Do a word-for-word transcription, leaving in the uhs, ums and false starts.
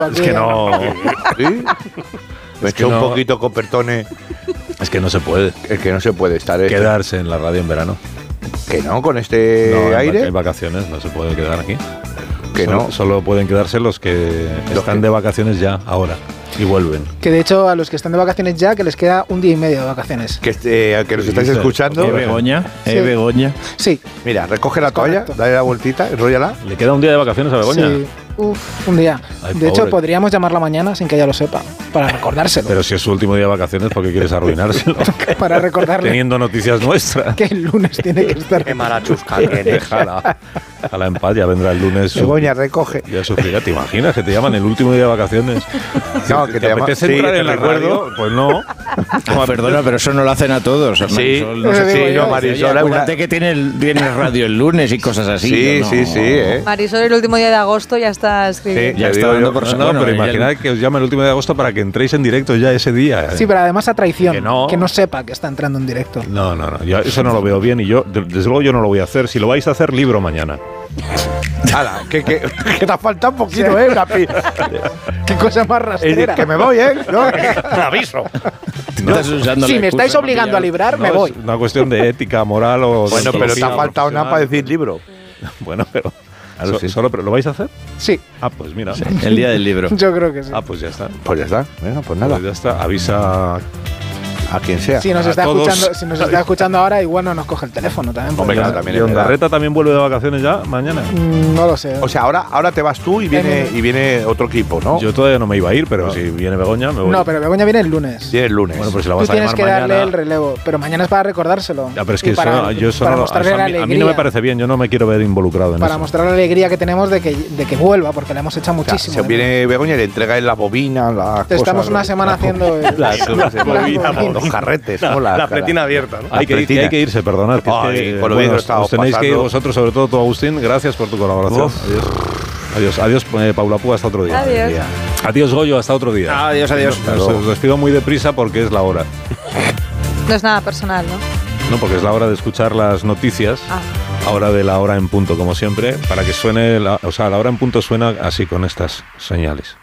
Es que no. ¿Sí? Me Es que echó un no. poquito Copertone. Es que no se puede Es que no se puede estar. este- quedarse en la radio en verano. Que no, con este No, en, aire. vac- en vacaciones no se puede quedar aquí. Que solo, no. Solo pueden quedarse los que Los están que- de vacaciones ya, ahora, y vuelven. Que de hecho a los que están de vacaciones ya, que les queda un día y medio de vacaciones. Que, este, que nos estáis dices? escuchando. ¿Eh, Begoña? Sí. ¿Eh, Begoña? Sí, Mira, recoge la toalla, Correcto. dale la vueltita, enróllala. ¿Le queda un día de vacaciones a Begoña? sí. Uf, un día. Ay, de hecho, pobre. podríamos llamarla mañana sin que ella lo sepa, para recordárselo. Pero si es su último día de vacaciones, ¿por qué quieres arruinárselo? para recordarle Teniendo noticias nuestras. que el lunes tiene que estar. Qué mala chusca tienes. Déjala. Déjala en paz, ya vendrá el lunes. su- Begoña, recoge. Ya sufrirá. ¿Te imaginas que te llaman el último día de vacaciones? No, que te ¿Te llama- apetece sí, entrar te en la recuerdo. radio? Pues no. Ah, perdona, pero eso no lo hacen a todos. Sí, Marisol, no Eso sé digo si- yo. no, Marisol, Oye, es una- acuérdate que tiene, el- tiene radio el lunes y cosas así. Sí, yo no- sí, sí, ¿eh? Marisol, el último día de agosto ya está Sí, escribiendo. Ya te está digo dando yo. por No, no, bueno, pero ella- imaginad que os llame el último de agosto para que entréis en directo ya ese día. Sí, pero además a traición. Que no. Que no sepa que está entrando en directo. No, no, no. Yo eso no lo veo bien y yo, de- desde luego, yo no lo voy a hacer. Si lo vais a hacer, libro mañana. Hala, que, que, que te falta un poquito, ¿eh? Una pi- Qué cosa más Es rastrera. decir, que me voy, ¿eh? No, aviso. Estás usando Si la me excusa estáis para obligando a pillar- librar, me No, voy. es una cuestión de ética, moral o... Bueno, pero te ha deontología faltado nada para profesional. decir libro. Bueno, pero... Claro, so- sí. solo, pero ¿lo vais a hacer? Sí, Ah, pues mira. El día del libro. yo creo que sí. Ah, pues ya está. Pues ya está. Venga, pues nada. Pues ya está. Avisa... A quien sea. Si nos, a está todos. escuchando, si nos está escuchando ahora, igual no nos coge el teléfono también. Hombre, porque- claro, también ¿Y es verdad. Ondarreta también vuelve de vacaciones ya mañana? Mm, No lo sé. O sea, ahora, ahora te vas tú y viene, En- y viene otro equipo, ¿no? Yo todavía no me iba a ir, pero No. si viene Begoña, me voy. no, pero Begoña viene el lunes. Viene el lunes. Bueno, pues si la Tú vas a tienes llamar que mañana... darle el relevo, pero mañana es para recordárselo. Ya, pero es Y que eso, para, yo eso para no lo- mostrarle eso la a, mí, alegría, a mí no me parece bien, yo no me quiero ver involucrado en para eso. mostrar la alegría que tenemos de que, de que vuelva, porque le hemos echado O sea, muchísimo. se de viene Begoña y le entrega en la bobina, las Estamos cosas, una los- semana haciendo el- las, las las bobinas, bobinas. los carretes, La, ¿no? la Las- pretina abierta, ¿no? Hay que, ir, que hay que irse, perdonad. Que es Ay, que, con lo bien que lo os- estamos os tenéis que ir pasando. vosotros, sobre todo tú, Agustín. Gracias por tu colaboración. Uf. Adiós. Adiós, adiós eh, Paula Pú, hasta otro día. Adiós. Adiós, Goyo, hasta otro día. Adiós, adiós. Os, os despido muy deprisa porque es la hora. No es nada personal, ¿no? No, porque es la hora de escuchar las noticias. Ah. Ahora de la hora en punto, como siempre, para que suene, la, o sea, la hora en punto suena así con estas señales.